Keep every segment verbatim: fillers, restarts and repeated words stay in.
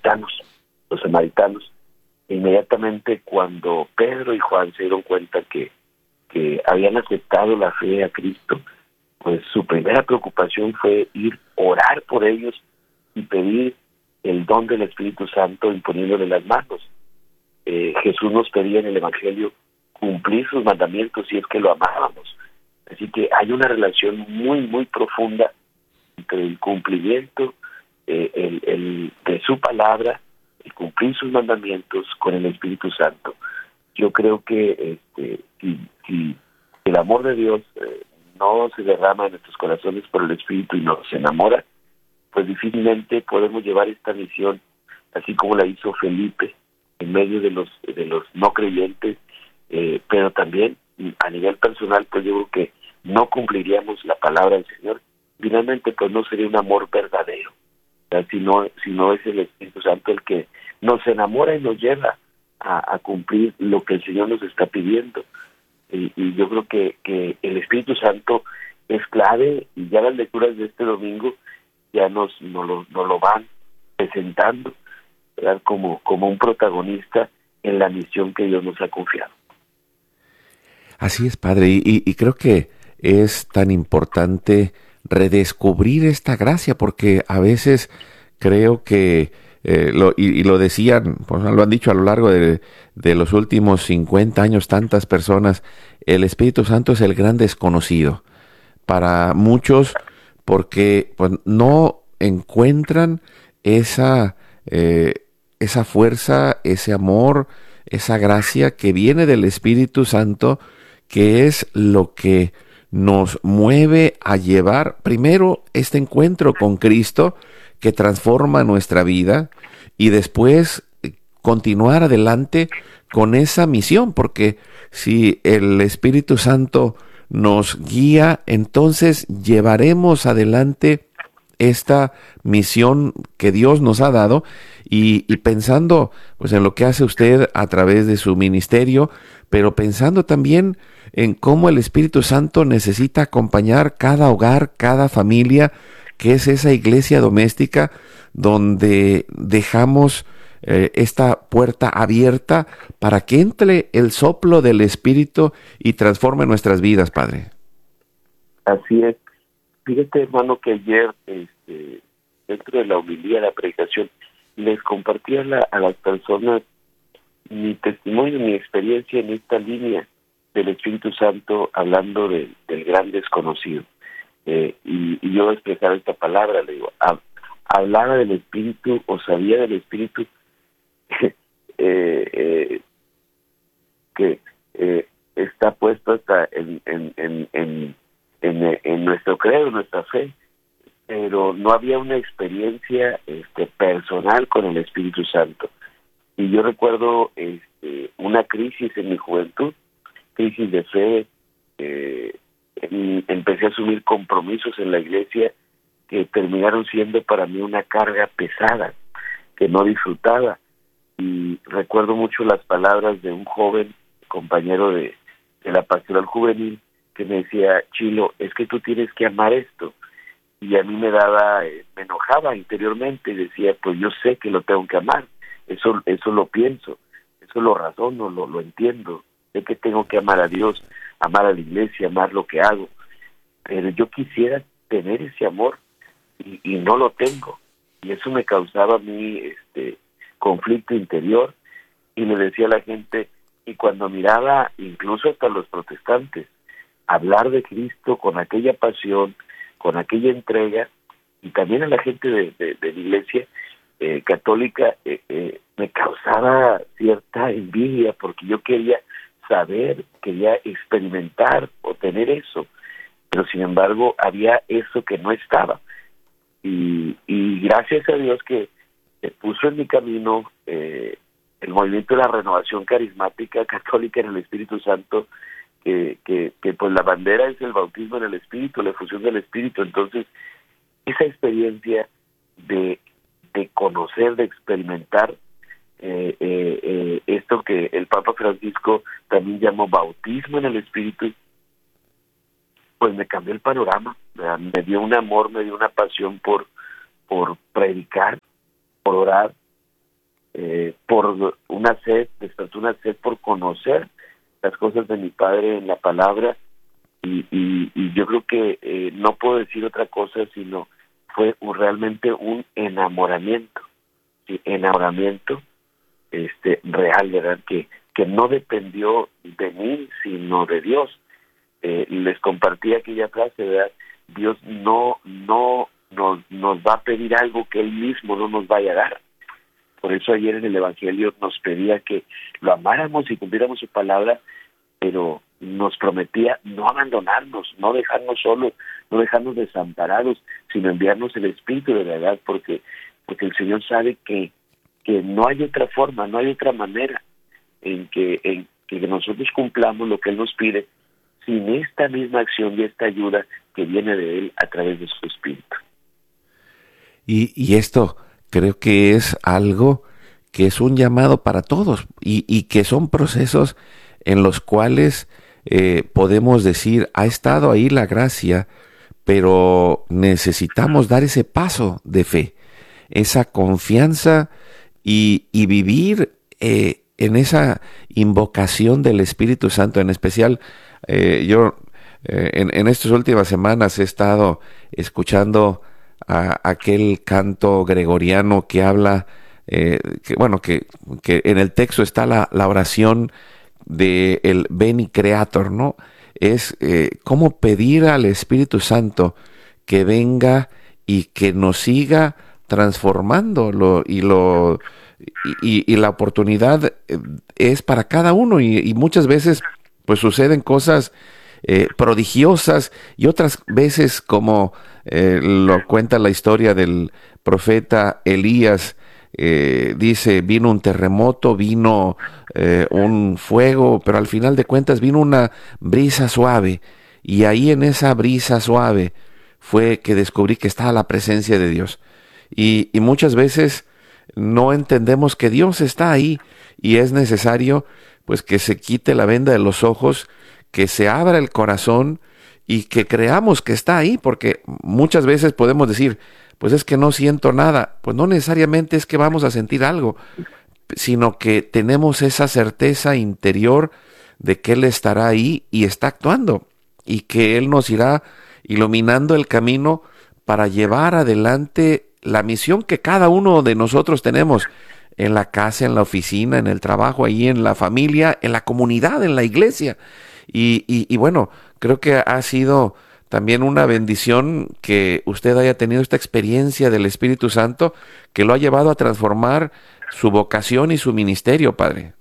samaritanos, los samaritanos. Inmediatamente cuando Pedro y Juan se dieron cuenta que, que habían aceptado la fe a Cristo, pues su primera preocupación fue ir orar por ellos y pedir el don del Espíritu Santo imponiéndole las manos. Eh, Jesús nos pedía en el Evangelio cumplir sus mandamientos si es que lo amábamos. Así que hay una relación muy, muy profunda entre el cumplimiento eh, el, el, de su palabra, el cumplir sus mandamientos con el Espíritu Santo. Yo creo que este, si, si el amor de Dios eh, no se derrama en nuestros corazones por el Espíritu y nos enamora, pues difícilmente podemos llevar esta misión así como la hizo Felipe en medio de los de los no creyentes, eh, pero también a nivel personal, pues yo creo que no cumpliríamos la palabra del Señor. Finalmente, pues no sería un amor verdadero, o sea, si no, si no es el Espíritu Santo el que nos enamora y nos lleva a, a cumplir lo que el Señor nos está pidiendo. Y, y yo creo que, que el Espíritu Santo es clave, y ya las lecturas de este domingo ya nos, nos, lo, nos lo van presentando, ¿verdad? Como, como un protagonista en la misión que Dios nos ha confiado. Así es, Padre, y, y, y creo que es tan importante redescubrir esta gracia, porque a veces creo que, eh, lo, y, y lo decían, pues lo han dicho a lo largo de, de los últimos cincuenta años tantas personas, el Espíritu Santo es el gran desconocido para muchos, porque pues, no encuentran esa, eh, esa fuerza, ese amor, esa gracia que viene del Espíritu Santo, que es lo que nos mueve a llevar primero este encuentro con Cristo que transforma nuestra vida y después continuar adelante con esa misión, porque si el Espíritu Santo nos guía, entonces llevaremos adelante esta misión que Dios nos ha dado y, y pensando pues en lo que hace usted a través de su ministerio, pero pensando también en cómo el Espíritu Santo necesita acompañar cada hogar, cada familia, que es esa iglesia doméstica donde dejamos eh, esta puerta abierta para que entre el soplo del Espíritu y transforme nuestras vidas, Padre. Así es. Fíjate, hermano, que ayer, este, dentro de la homilía, la predicación, les compartí a, la, a las personas mi testimonio, mi experiencia en esta línea del Espíritu Santo, hablando de, del gran desconocido. Eh, y, y yo expresaba esta palabra, le digo, hab, hablaba del Espíritu o sabía del Espíritu eh, eh, que eh, está puesto hasta en, en, en, en, en, en nuestro credo, en nuestra fe, pero no había una experiencia este, personal con el Espíritu Santo. Y yo recuerdo este, una crisis en mi juventud, crisis de fe, eh, en, empecé a asumir compromisos en la iglesia que terminaron siendo para mí una carga pesada, que no disfrutaba. Y recuerdo mucho las palabras de un joven compañero de, de la pastoral juvenil que me decía, Chilo, es que tú tienes que amar esto. Y a mí me daba, eh, me enojaba interiormente y decía, pues yo sé que lo tengo que amar, eso eso lo pienso, eso lo razono, lo, lo entiendo, sé que tengo que amar a Dios, amar a la iglesia, amar lo que hago, pero yo quisiera tener ese amor y, y no lo tengo, y eso me causaba a mí este conflicto interior, y le decía a la gente, y cuando miraba incluso hasta los protestantes hablar de Cristo con aquella pasión, con aquella entrega, y también a la gente de, de, de la iglesia eh, católica, eh, eh, me causaba cierta envidia, porque yo quería saber, quería experimentar o tener eso, pero sin embargo había eso que no estaba, y, y gracias a Dios que se puso en mi camino eh, el movimiento de la renovación carismática católica en el Espíritu Santo, que, que, que pues la bandera es el bautismo en el Espíritu, la efusión del Espíritu. Entonces esa experiencia de, de conocer, de experimentar eh, eh, eh, esto que el Papa Francisco también llamó bautismo en el Espíritu, pues me cambió el panorama, ¿verdad? Me dio un amor, me dio una pasión por, por predicar, por orar, eh, por una sed, despertó una sed por conocer las cosas de mi padre en la palabra, y, y, y yo creo que eh, no puedo decir otra cosa, sino fue un, realmente un enamoramiento, ¿sí? enamoramiento este real, ¿verdad? Que, que no dependió de mí, sino de Dios. Eh, les compartí aquella frase, ¿verdad? Dios no, no nos, nos va a pedir algo que Él mismo no nos vaya a dar. Por eso ayer en el Evangelio nos pedía que lo amáramos y cumpliéramos su palabra, pero nos prometía no abandonarnos, no dejarnos solos, no dejarnos desamparados, sino enviarnos el Espíritu de verdad, porque, porque el Señor sabe que, que no hay otra forma, no hay otra manera en que, en que nosotros cumplamos lo que Él nos pide, sin esta misma acción y esta ayuda que viene de Él a través de su Espíritu. Y, y esto creo que es algo que es un llamado para todos, y, y que son procesos en los cuales eh, podemos decir, ha estado ahí la gracia, pero necesitamos dar ese paso de fe, esa confianza y, y vivir eh, en esa invocación del Espíritu Santo. En especial, eh, yo eh, en, en estas últimas semanas he estado escuchando a aquel canto gregoriano que habla, eh, que, bueno, que, que en el texto está la, la oración de el Beni Creator, ¿no? Es eh, cómo pedir al Espíritu Santo que venga y que nos siga transformando, lo, y lo y, y la oportunidad es para cada uno, y, y muchas veces pues suceden cosas eh, prodigiosas, y otras veces, como eh, lo cuenta la historia del profeta Elías, eh, dice, vino un terremoto, vino eh, un fuego, pero al final de cuentas vino una brisa suave, y ahí en esa brisa suave fue que descubrí que estaba la presencia de Dios. Y, y muchas veces no entendemos que Dios está ahí, y es necesario pues que se quite la venda de los ojos, que se abra el corazón y que creamos que está ahí, porque muchas veces podemos decir, pues es que no siento nada. Pues no necesariamente es que vamos a sentir algo, sino que tenemos esa certeza interior de que Él estará ahí y está actuando, y que Él nos irá iluminando el camino para llevar adelante la misión que cada uno de nosotros tenemos en la casa, en la oficina, en el trabajo, ahí en la familia, en la comunidad, en la iglesia. Y, y, y bueno, creo que ha sido también una bendición que usted haya tenido esta experiencia del Espíritu Santo, que lo ha llevado a transformar su vocación y su ministerio, padre.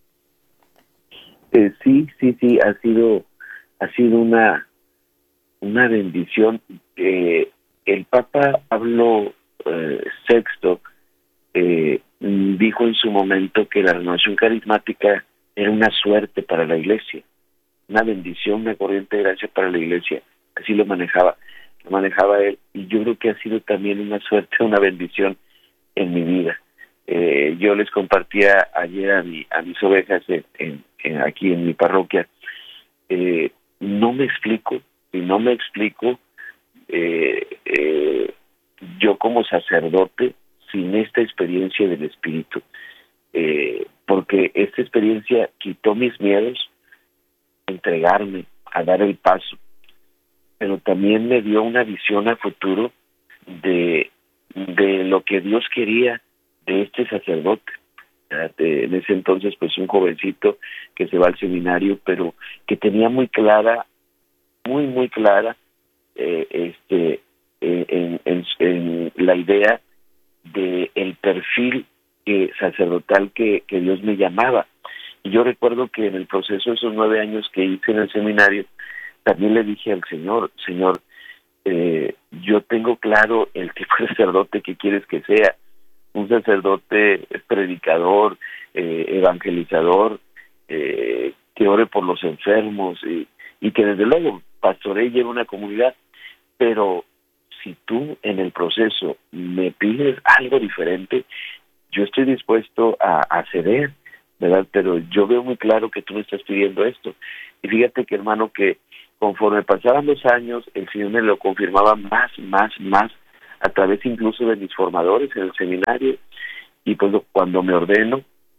Eh, sí, sí, sí, ha sido, ha sido una, una bendición. Eh, el Papa Pablo eh, sexto eh, dijo en su momento que la renovación carismática era una suerte para la Iglesia, una bendición, una corriente de gracia para la Iglesia. Así lo manejaba, lo manejaba él, y yo creo que ha sido también una suerte, una bendición en mi vida. Eh, yo les compartía ayer a, mi, a mis ovejas en, en, en, aquí en mi parroquia. Eh, no me explico, y no me explico eh, eh, yo como sacerdote sin esta experiencia del Espíritu, eh, porque esta experiencia quitó mis miedos a entregarme, a dar el paso, pero también me dio una visión a futuro de, de lo que Dios quería de este sacerdote. De, en ese entonces, pues un jovencito que se va al seminario, pero que tenía muy clara, muy, muy clara, eh, este, eh, en, en, en la idea de el perfil eh, sacerdotal que, que Dios me llamaba. Y yo recuerdo que en el proceso de esos nueve años que hice en el seminario, también le dije al Señor, Señor, eh, yo tengo claro el tipo de sacerdote que quieres que sea, un sacerdote predicador, eh, evangelizador, eh, que ore por los enfermos, y, y que desde luego pastoree y lleve una comunidad, pero si tú en el proceso me pides algo diferente, yo estoy dispuesto a, a ceder, ¿verdad? Pero yo veo muy claro que tú me estás pidiendo esto. Y fíjate que, hermano, que conforme pasaban los años, el Señor me lo confirmaba más, más, más, a través incluso de mis formadores en el seminario, y pues lo- cuando me ordeno,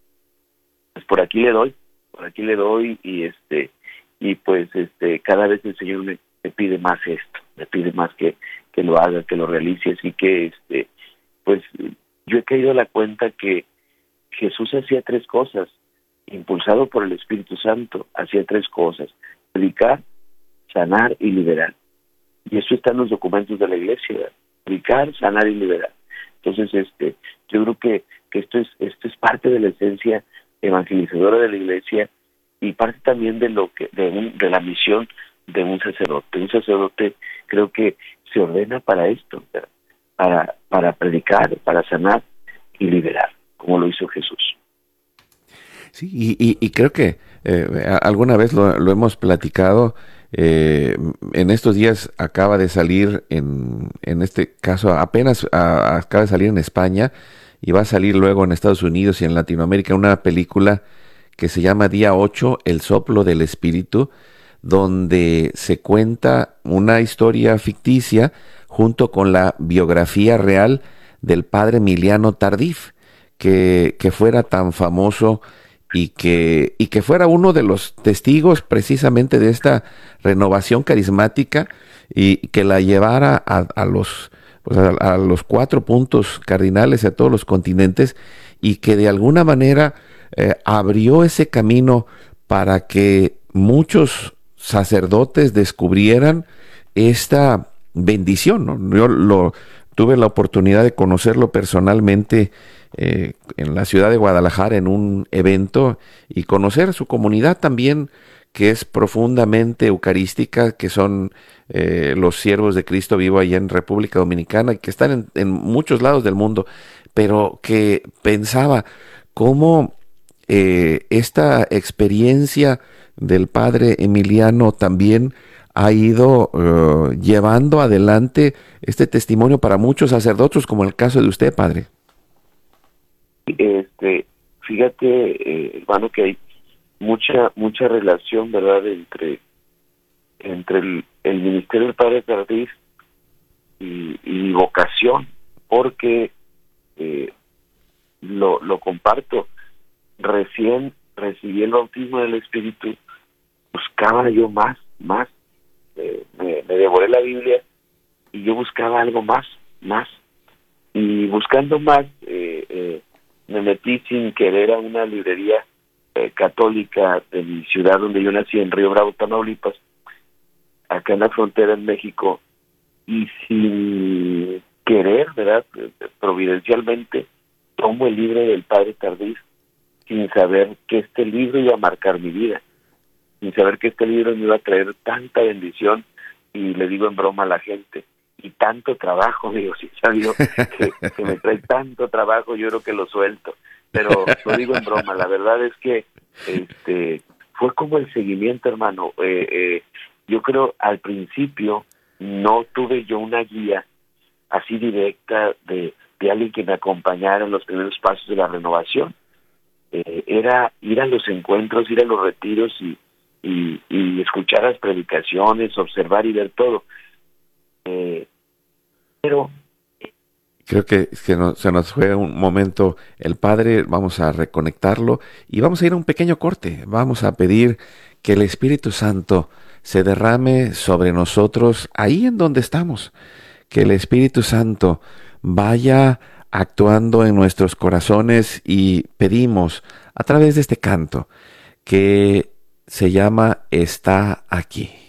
pues por aquí le doy, por aquí le doy y este y pues este cada vez el Señor me, me pide más esto, me pide más que, que lo haga, que lo realice, así que este pues yo he caído a la cuenta que Jesús hacía tres cosas, impulsado por el Espíritu Santo, hacía tres cosas: predicar, sanar y liberar. Y eso está en los documentos de la iglesia, ¿verdad? Predicar, sanar y liberar. Entonces, este, yo creo que, que esto es, esto es parte de la esencia evangelizadora de la iglesia y parte también de lo que, de, un, de la misión de un sacerdote. Un sacerdote creo que se ordena para esto, ¿verdad? para, para predicar, para sanar y liberar, como lo hizo Jesús. Sí, y, y, y creo que eh, alguna vez lo, lo hemos platicado. Eh, en estos días acaba de salir, en, en este caso apenas a, acaba de salir en España y va a salir luego en Estados Unidos y en Latinoamérica una película que se llama Día ocho, El soplo del espíritu, donde se cuenta una historia ficticia junto con la biografía real del padre Emiliano Tardif, que, que fuera tan famoso y que, y que fuera uno de los testigos precisamente de esta renovación carismática y que la llevara a, a los, pues a, a los cuatro puntos cardinales, a todos los continentes, y que de alguna manera eh, abrió ese camino para que muchos sacerdotes descubrieran esta bendición, ¿no? Yo lo tuve la oportunidad de conocerlo personalmente eh, en la ciudad de Guadalajara en un evento y conocer su comunidad también, que es profundamente eucarística, que son eh, los siervos de Cristo vivo allá en República Dominicana y que están en, en muchos lados del mundo, pero que pensaba cómo eh, esta experiencia del padre Emiliano también ha ido uh, llevando adelante este testimonio para muchos sacerdotes, como el caso de usted, padre. Este, fíjate, eh, hermano, que hay mucha mucha relación, ¿verdad?, entre entre el, el ministerio del padre Tardif y, y mi vocación, porque eh, lo, lo comparto. Recién recibí el bautismo del Espíritu, buscaba yo más, más, eh, me, me devoré la Biblia y yo buscaba algo más, más, y buscando más, eh, eh, me metí sin querer a una librería eh, católica de mi ciudad donde yo nací, en Río Bravo, Tamaulipas, acá en la frontera en México, y sin querer, ¿verdad?, providencialmente, tomo el libro del padre Tardif, sin saber que este libro iba a marcar mi vida, sin saber que este libro me iba a traer tanta bendición, y le digo en broma a la gente, y tanto trabajo, digo, si sabía que, que me trae tanto trabajo, yo creo que lo suelto, pero lo digo en broma. La verdad es que este fue como el seguimiento, hermano. Eh, eh, yo creo al principio no tuve yo una guía así directa de, de alguien que me acompañara en los primeros pasos de la renovación. Eh, era ir a los encuentros, ir a los retiros y, y, y escuchar las predicaciones, observar y ver todo. Eh, pero creo que, que no, se nos fue un momento el padre. Vamos a reconectarlo y vamos a ir a un pequeño corte. Vamos a pedir que el Espíritu Santo se derrame sobre nosotros ahí en donde estamos, que el Espíritu Santo vaya actuando en nuestros corazones, y pedimos a través de este canto que se llama Está aquí.